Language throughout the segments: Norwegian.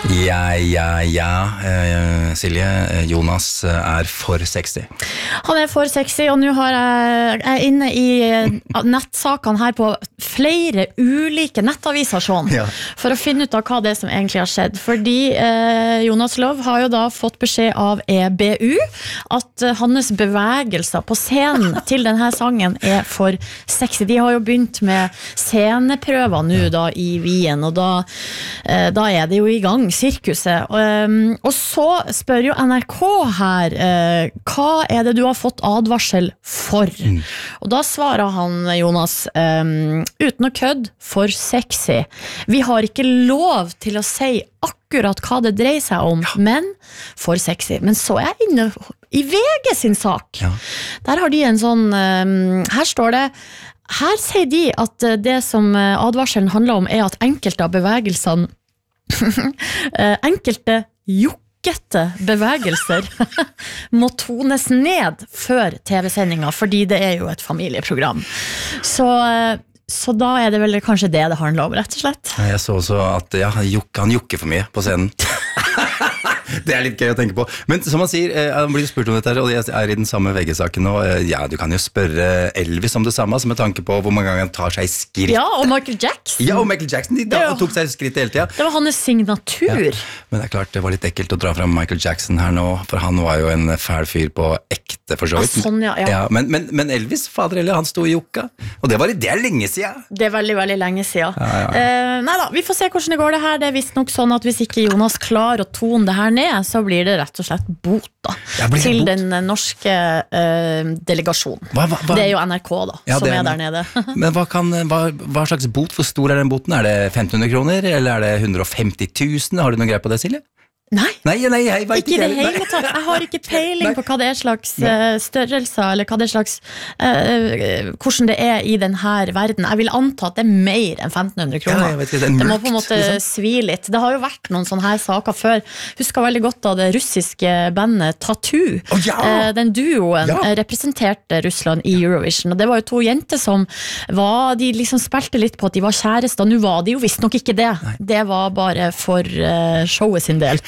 Silje, Jonas for sexy. Han for sexy, og nå har jeg inne i nettsakene her på flere ulike nettaviser sånn, for å finne ut av hva det som egentlig har skjedd. Fordi Jonas Love har jo da fått beskjed av EBU at hans bevegelser på scenen til denne sangen for sexy. De har jo begynt med sceneprøver nå da i Wien, og da det jo i gang, sirkuset. Og så spør jo NRK her, hva det du har fått advarsel for? Og da svarer han, Jonas, uten å kødde, for sexy. Vi har ikke lov til å si akkurat hva det dreier seg om, men for sexy. Men så jeg inne i VG sin sak. Der har de en sånn, her står det, her sier de at det som advarselen handler om at enkelte av bevegelsene enkelte jokkete bevegelser må tones ned før TV-sendinga, fordi det jo et familieprogram. Så da det vel kanskje det handler om, rett og slett. Jeg så også at han jokker for mye på scenen. Det litt gøy å tenke på. Men som han sier, han blir spurt om dette, og jeg i den samme VG-saken nå. Du kan jo spørre Elvis om det samme, som med tanke på hvor mange ganger han tar seg skritt. Ja, og Michael Jackson. Ja, og Michael Jackson, de tok seg skritt hele tiden. Det var hans signatur. Men det klart, det var litt ekkelt å dra frem Michael Jackson her nå, for han var jo en fæl fyr på ekte, for så vidt. Sånn, men Elvis, fader eller, han stod i jokka, og det lenge siden. Det veldig, veldig lenge siden. Neida, vi får se hvordan det går det her. Det visst nok sånn at hvis ikke Jonas klarer å tone det her ned, så blir det rett og slett bot da, til den norske delegasjonen. Det jo NRK da, som der nede. Men hva slags bot? Hvor stor den boten? Det 1500 kroner, eller det 150 000? Har du noen greie på det, Silje? Nei, jeg vet ikke det hele tatt. Jeg har ikke peiling på hva det slags størrelser, eller hva det slags hvordan det i denne verden. Jeg vil anta at det mer enn 1500 kroner. Det må på en måte svi litt. Det har jo vært noen sånne her saker før. Husker veldig godt av det russiske bandet Tattoo. Den duoen representerte Russland i Eurovision, og det var jo to jenter som de liksom spilte litt på at de var kjærester. Nå var de jo visst nok ikke det. Det var bare for showet sin del.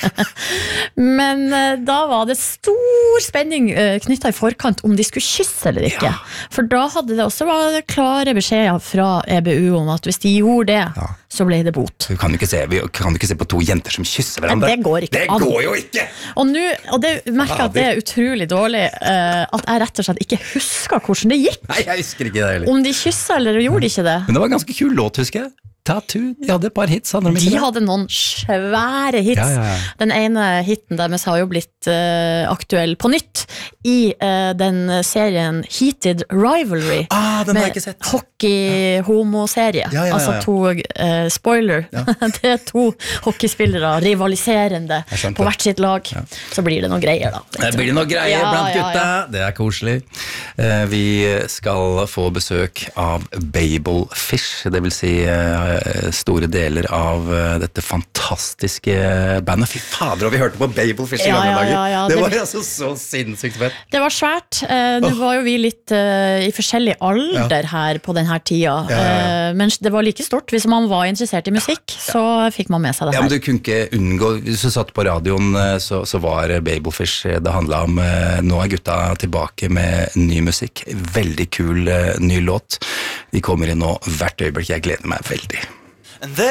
Men da var det stor spenning knyttet i forkant om de skulle kysse eller ikke. For da hadde det også vært klare beskjeder fra EBU om at hvis de gjorde det, så ble det bot. Vi kan jo ikke se på to jenter som kysser hverandre. Men det går ikke an. Det går jo ikke! Og det merker jeg at det utrolig dårlig at jeg rett og slett ikke husker hvordan det gikk. Nei, jeg husker ikke det heller. Om de kysset eller gjorde de ikke det. Men det var en ganske kul låt, husker jeg. Tattoo, de hadde et par hits. De hadde noen svære hits. Den ene hitten deres har jo blitt aktuell på nytt i den serien Heated Rivalry. Den har jeg ikke sett. Hockey-homo-serie. Altså to, spoiler, det to hockeyspillere rivaliserende på hvert sitt lag. Så blir det noen greier da. Det blir noen greier blant gutta. Det koselig. Vi skal få besøk av Babelfish, det vil si store deler av dette fantastiske bandet. Fy fader, og vi hørte på Babelfish i gamle dager. Det var altså så sinnssykt fett. Det var svært. Nå var jo vi litt i forskjellig alder her på denne tida. Men det var like stort. Hvis man var interessert i musikk, så fikk man med seg det her. Men du kunne ikke unngå, hvis du satt på radioen, så var Babelfish, det handlet om nå gutta tilbake med ny musikk. Veldig kul ny låt. De kommer inn nå hvert øyeblikk. Jeg gleder meg veldig.